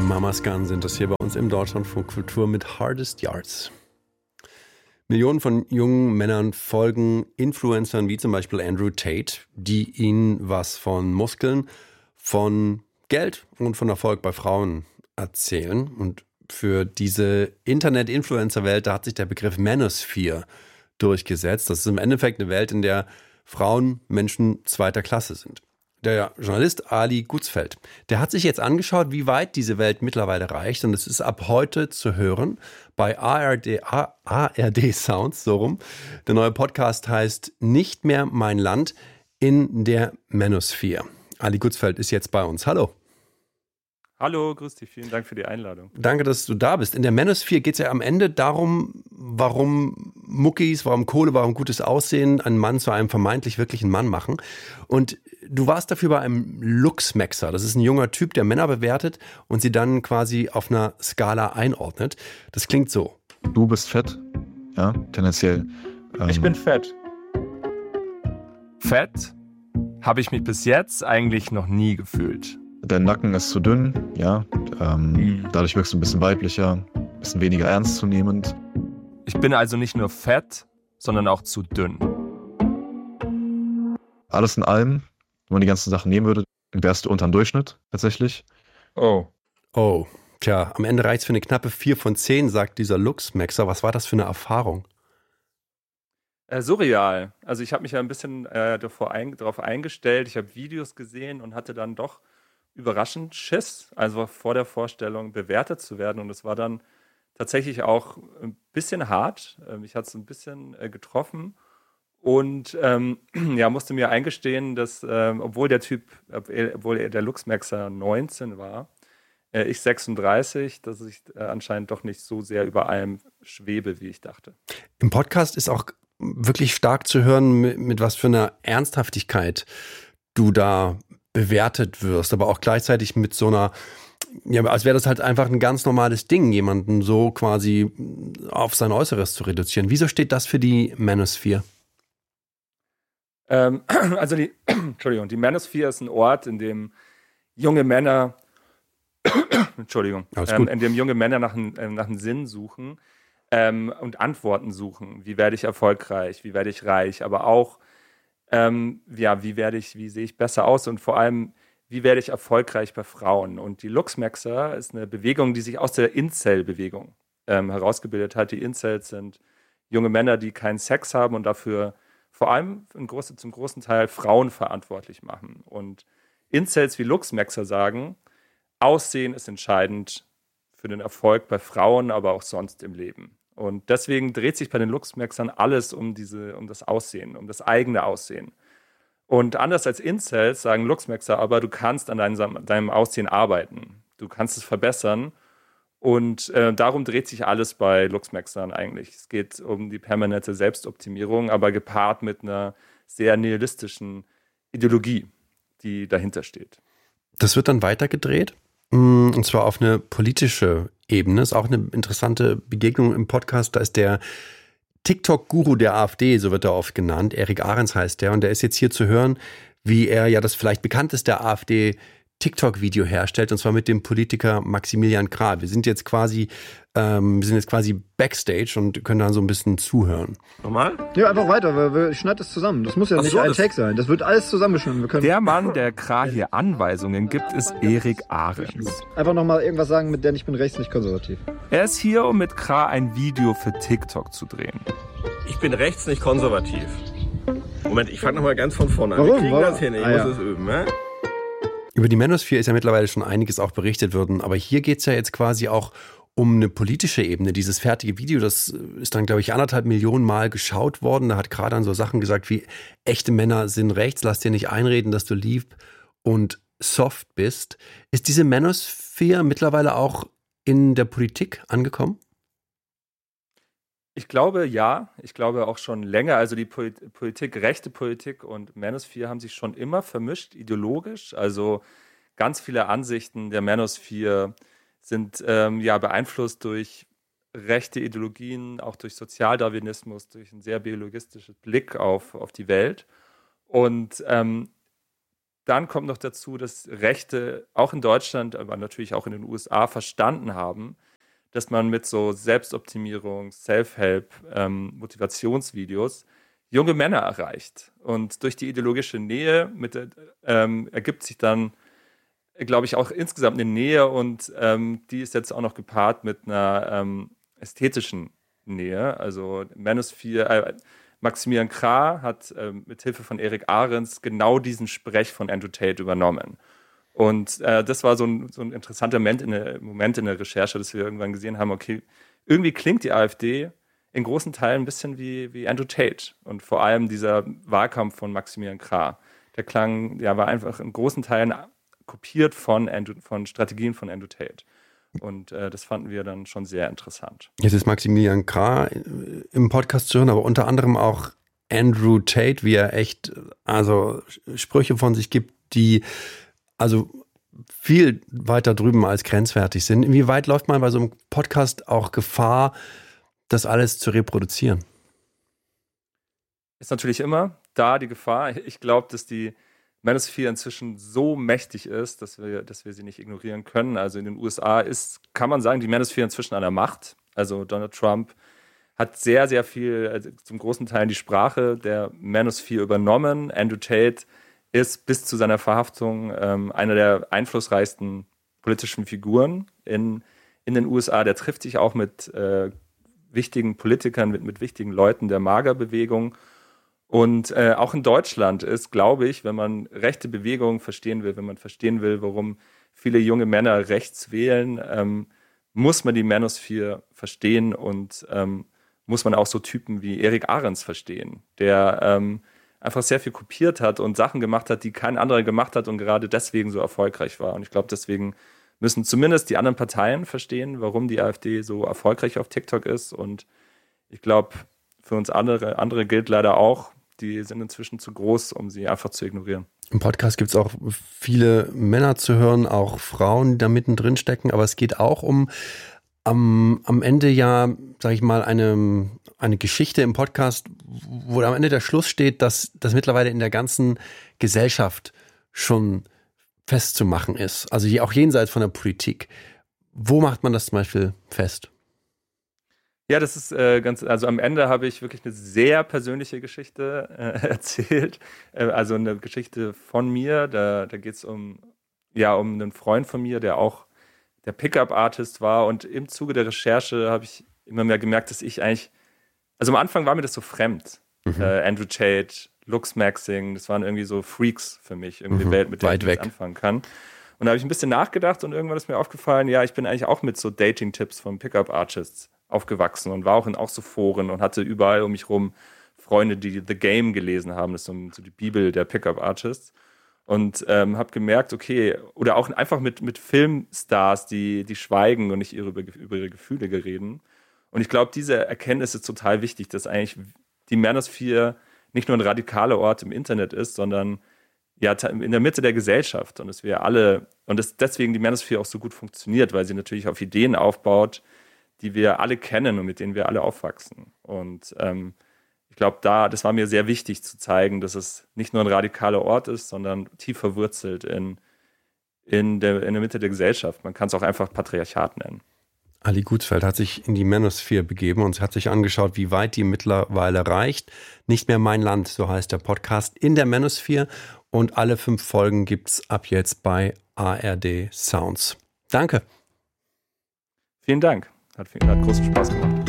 Mama's Gun sind das hier bei uns im Deutschlandfunk Kultur mit Hardest Yards. Millionen von jungen Männern folgen Influencern wie zum Beispiel Andrew Tate, die ihnen was von Muskeln, von Geld und von Erfolg bei Frauen erzählen. Und für diese Internet-Influencer-Welt, da hat sich der Begriff Manosphere durchgesetzt. Das ist im Endeffekt eine Welt, in der Frauen Menschen zweiter Klasse sind. Der Journalist Ali Gutzfeld, der hat sich jetzt angeschaut, wie weit diese Welt mittlerweile reicht. Und es ist ab heute zu hören bei ARD Sounds, so rum. Der neue Podcast heißt Nicht mehr mein Land in der Manosphere. Ali Gutzfeld ist jetzt bei uns. Hallo. Hallo, grüß dich, vielen Dank für die Einladung. Danke, dass du da bist. In der Manosphere geht es ja am Ende darum, warum Muckis, warum Kohle, warum gutes Aussehen einen Mann zu einem vermeintlich wirklichen Mann machen. Und du warst dafür bei einem Luxmaxer. Das ist ein junger Typ, der Männer bewertet und sie dann quasi auf einer Skala einordnet. Das klingt so. Du bist fett, ja, tendenziell. Ich bin fett. Fett habe ich mich bis jetzt eigentlich noch nie gefühlt. Dein Nacken ist zu dünn, ja. Dadurch wirkst du ein bisschen weiblicher, ein bisschen weniger ernstzunehmend. Ich bin also nicht nur fett, sondern auch zu dünn. Alles in allem, wenn man die ganzen Sachen nehmen würde, wärst du unter dem Durchschnitt tatsächlich. Oh, tja, am Ende reicht es für eine knappe 4 von 10, sagt dieser Luxmaxer. Was war das für eine Erfahrung? Surreal. Also ich habe mich ja ein bisschen darauf eingestellt. Ich habe Videos gesehen und hatte dann doch überraschend Schiss, also vor der Vorstellung bewertet zu werden. Und es war dann tatsächlich auch ein bisschen hart. Mich hat es ein bisschen getroffen und musste mir eingestehen, dass obwohl der Luxmaxer 19 war, ich 36, dass ich anscheinend doch nicht so sehr über allem schwebe, wie ich dachte. Im Podcast ist auch wirklich stark zu hören, mit was für einer Ernsthaftigkeit du da bewertet wirst, aber auch gleichzeitig mit so einer, ja, als wäre das halt einfach ein ganz normales Ding, jemanden so quasi auf sein Äußeres zu reduzieren. Wieso steht das für die Manosphere? Die Manosphere ist ein Ort, in dem junge Männer in dem junge Männer nach einem Sinn suchen und Antworten suchen. Wie werde ich erfolgreich? Wie werde ich reich? Aber auch wie sehe ich besser aus und vor allem, wie werde ich erfolgreich bei Frauen? Und die Luxmaxer ist eine Bewegung, die sich aus der Incel-Bewegung herausgebildet hat. Die Incels sind junge Männer, die keinen Sex haben und dafür vor allem zum großen Teil Frauen verantwortlich machen. Und Incels wie Luxmaxer sagen, Aussehen ist entscheidend für den Erfolg bei Frauen, aber auch sonst im Leben. Und deswegen dreht sich bei den Luxmaxern alles um das Aussehen, um das eigene Aussehen. Und anders als Incels sagen Luxmaxer, aber du kannst an deinem Aussehen arbeiten. Du kannst es verbessern. Und darum dreht sich alles bei Luxmaxern eigentlich. Es geht um die permanente Selbstoptimierung, aber gepaart mit einer sehr nihilistischen Ideologie, die dahinter steht. Das wird dann weitergedreht? Und zwar auf eine politische Ebene. Ist auch eine interessante Begegnung im Podcast. Da ist der TikTok-Guru der AfD, so wird er oft genannt. Erik Ahrens heißt der. Und der ist jetzt hier zu hören, wie er ja das vielleicht bekannteste AfD-TikTok-Video herstellt. Und zwar mit dem Politiker Maximilian Krah. Wir sind jetzt quasi Backstage und können da so ein bisschen zuhören. Nochmal? Ja, einfach weiter, weil ich schneide das zusammen. Das muss ja nicht ein Take sein. Das wird alles zusammengeschnitten. Der Mann, der Krah hier Anweisungen gibt, ist Erik Ahrens. Einfach nochmal irgendwas sagen, mit der ich bin rechts nicht konservativ. Er ist hier, um mit Krah ein Video für TikTok zu drehen. Ich bin rechts nicht konservativ. Moment, ich fange nochmal ganz von vorne an. Warum? Wir kriegen das hin, ich muss es üben, ne? Über die Manosphere ist ja mittlerweile schon einiges auch berichtet worden, aber hier geht es ja jetzt quasi auch um eine politische Ebene. Dieses fertige Video, das ist dann, glaube ich, 1,5 Millionen Mal geschaut worden. Da hat gerade dann so Sachen gesagt wie, echte Männer sind rechts, lass dir nicht einreden, dass du lieb und soft bist. Ist diese Manosphere mittlerweile auch in der Politik angekommen? Ich glaube, ja. Ich glaube auch schon länger. Also die Politik, rechte Politik und Manosphere haben sich schon immer vermischt, ideologisch. Also ganz viele Ansichten der Manosphere sind beeinflusst durch rechte Ideologien, auch durch Sozialdarwinismus, durch ein sehr biologistisches Blick auf die Welt. Und dann kommt noch dazu, dass Rechte auch in Deutschland, aber natürlich auch in den USA verstanden haben, dass man mit so Selbstoptimierung, Self-Help, Motivationsvideos junge Männer erreicht. Und durch die ideologische Nähe ergibt sich dann, glaube ich, auch insgesamt eine Nähe und die ist jetzt auch noch gepaart mit einer ästhetischen Nähe. Also Maximilian Krah hat mit Hilfe von Erik Ahrens genau diesen Sprech von Andrew Tate übernommen. Und das war so ein interessanter Moment in der Recherche, dass wir irgendwann gesehen haben, okay, irgendwie klingt die AfD in großen Teilen ein bisschen wie Andrew Tate. Und vor allem dieser Wahlkampf von Maximilian Krah, war einfach in großen Teilen kopiert von Strategien von Andrew Tate. Und das fanden wir dann schon sehr interessant. Jetzt ist Maximilian Krah im Podcast zu hören, aber unter anderem auch Andrew Tate, wie er echt Sprüche von sich gibt, die viel weiter drüben als grenzwertig sind. Inwieweit läuft man bei so einem Podcast auch Gefahr, das alles zu reproduzieren? Ist natürlich immer da die Gefahr. Ich glaube, dass die Manosphere inzwischen so mächtig ist, dass wir sie nicht ignorieren können. Also in den USA kann man sagen, die Manosphere inzwischen an der Macht. Also Donald Trump hat sehr, sehr viel, zum großen Teil die Sprache der Manosphere übernommen. Andrew Tate ist bis zu seiner Verhaftung einer der einflussreichsten politischen Figuren in den USA. Der trifft sich auch mit wichtigen Politikern, mit wichtigen Leuten der MAGA-Bewegung. Und auch in Deutschland ist, glaube ich, wenn man rechte Bewegungen verstehen will, wenn man verstehen will, warum viele junge Männer rechts wählen, muss man die Manosphere verstehen und muss man auch so Typen wie Erik Ahrens verstehen, der einfach sehr viel kopiert hat und Sachen gemacht hat, die kein anderer gemacht hat und gerade deswegen so erfolgreich war. Und ich glaube, deswegen müssen zumindest die anderen Parteien verstehen, warum die AfD so erfolgreich auf TikTok ist. Und ich glaube, für uns andere gilt leider auch, die sind inzwischen zu groß, um sie einfach zu ignorieren. Im Podcast gibt es auch viele Männer zu hören, auch Frauen, die da mittendrin stecken. Aber es geht auch am Ende ja, sage ich mal, eine Geschichte im Podcast, wo am Ende der Schluss steht, dass das mittlerweile in der ganzen Gesellschaft schon festzumachen ist. Also auch jenseits von der Politik. Wo macht man das zum Beispiel fest? Ja, das ist also am Ende habe ich wirklich eine sehr persönliche Geschichte erzählt. Also eine Geschichte von mir. Da geht es um einen Freund von mir, der auch der Pickup-Artist war. Und im Zuge der Recherche habe ich immer mehr gemerkt, dass ich eigentlich, also am Anfang war mir das so fremd. Andrew Tate, Luxmaxing, das waren irgendwie so Freaks für mich, irgendwie eine Welt, mit der ich nichts anfangen kann. Und da habe ich ein bisschen nachgedacht und irgendwann ist mir aufgefallen, ja, ich bin eigentlich auch mit so Dating-Tipps von Pickup-Artists aufgewachsen und war auch in so Foren und hatte überall um mich rum Freunde, die The Game gelesen haben, das ist so die Bibel der Pickup-Artists. Und habe gemerkt, okay, oder auch einfach mit Filmstars, die schweigen und nicht über ihre Gefühle reden. Und ich glaube, diese Erkenntnis ist total wichtig, dass eigentlich die Manosphere nicht nur ein radikaler Ort im Internet ist, sondern ja in der Mitte der Gesellschaft. Und dass wir alle, und dass deswegen die Manosphere auch so gut funktioniert, weil sie natürlich auf Ideen aufbaut, die wir alle kennen und mit denen wir alle aufwachsen. Und ich glaube, das war mir sehr wichtig zu zeigen, dass es nicht nur ein radikaler Ort ist, sondern tief verwurzelt in der Mitte der Gesellschaft. Man kann es auch einfach Patriarchat nennen. Ali Gutsfeld hat sich in die Manosphere begeben und hat sich angeschaut, wie weit die mittlerweile reicht. Nicht mehr mein Land, so heißt der Podcast, in der Manosphere. Und alle 5 Folgen gibt's ab jetzt bei ARD Sounds. Danke. Vielen Dank. Hat großen Spaß gemacht.